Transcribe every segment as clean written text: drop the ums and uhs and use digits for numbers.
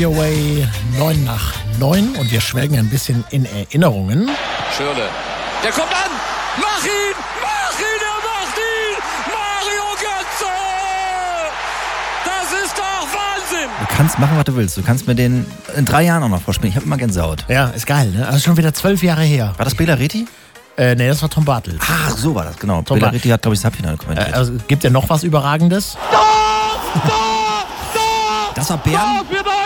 Away 8:09 und wir schwelgen ein bisschen in Erinnerungen. Schürrle, der kommt an! Mach ihn! Mach ihn! Er macht ihn! Mario Götze! Das ist doch Wahnsinn! Du kannst machen, was du willst. Du kannst mir den in 3 Jahren auch noch vorspielen. Ich habe immer Gänsehaut. Ja, ist geil, ne? Also schon wieder 12 Jahre her. War das Bela Reti? Nee, das war Tom Bartels. Ach, so war das, genau. Tom Bela Reti hat, glaube ich, das Halbfinale kommentiert. Also gibt ja noch was Überragendes? Das war Bern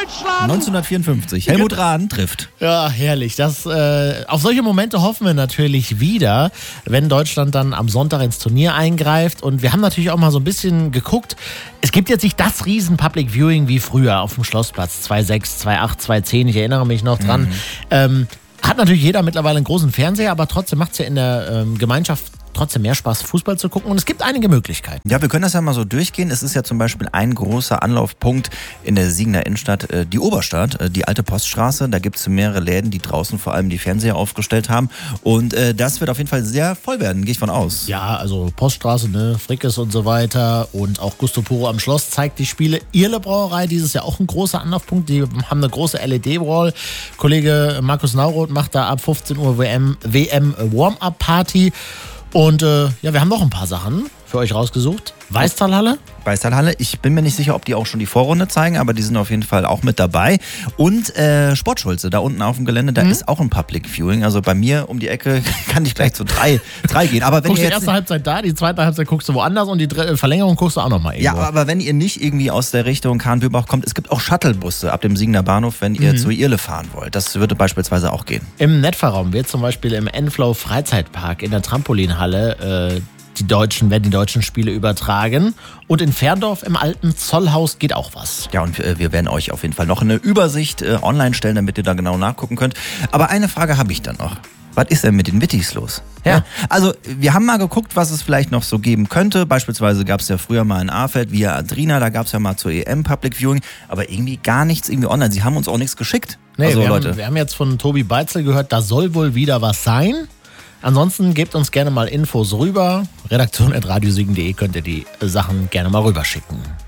1954. Helmut Rahn trifft. Ja, herrlich. Auf solche Momente hoffen wir natürlich wieder, wenn Deutschland dann am Sonntag ins Turnier eingreift. Und wir haben natürlich auch mal so ein bisschen geguckt. Es gibt jetzt nicht das riesen Public Viewing wie früher auf dem Schlossplatz. 2.6, 2.8, 2.10, ich erinnere mich noch dran. Hat natürlich jeder mittlerweile einen großen Fernseher, aber trotzdem macht es ja in der Gemeinschaft trotzdem mehr Spaß, Fußball zu gucken. Und es gibt einige Möglichkeiten. Ja, wir können das ja mal so durchgehen. Es ist ja zum Beispiel ein großer Anlaufpunkt in der Siegener Innenstadt, die Oberstadt, die alte Poststraße. Da gibt es mehrere Läden, die draußen vor allem die Fernseher aufgestellt haben. Und das wird auf jeden Fall sehr voll werden, gehe ich von aus. Ja, also Poststraße, ne, Frickes und so weiter. Und auch Gusto Puro am Schloss zeigt die Spiele. Irle Brauerei, dieses Jahr auch ein großer Anlaufpunkt. Die haben eine große LED-Wall. Kollege Markus Nauroth macht da ab 15 Uhr WM Warm-Up-Party. Und ja, wir haben noch ein paar Sachen für euch rausgesucht. Weißtalhalle. Ich bin mir nicht sicher, ob die auch schon die Vorrunde zeigen, aber die sind auf jeden Fall auch mit dabei. Und Sportschulze, da unten auf dem Gelände, da ist auch ein Public Viewing. Also bei mir um die Ecke kann ich gleich zu 3 gehen. Aber wenn guckst ihr die erste Halbzeit da, die zweite Halbzeit guckst du woanders und die Verlängerung guckst du auch nochmal irgendwo. Ja, aber wenn ihr nicht irgendwie aus der Richtung Kahn-Wilbach kommt, es gibt auch Shuttlebusse ab dem Siegener Bahnhof, wenn ihr zu Irle fahren wollt. Das würde beispielsweise auch gehen. Im Netfahrraum wird zum Beispiel im Enflow Freizeitpark in der Trampolinhalle die deutschen Spiele übertragen. Und in Ferndorf im alten Zollhaus geht auch was. Ja, und wir werden euch auf jeden Fall noch eine Übersicht online stellen, damit ihr da genau nachgucken könnt. Aber eine Frage habe ich dann noch. Was ist denn mit den Wittis los? Ja. Also, wir haben mal geguckt, was es vielleicht noch so geben könnte. Beispielsweise gab es ja früher mal in Ahlfeld via Adrina, da gab es ja mal zur EM Public Viewing, aber irgendwie gar nichts irgendwie online. Sie haben uns auch nichts geschickt. Nee, also, wir haben jetzt von Tobi Beitzel gehört, da soll wohl wieder was sein. Ansonsten gebt uns gerne mal Infos rüber. redaktion@radiosiegen.de könnt ihr die Sachen gerne mal rüberschicken.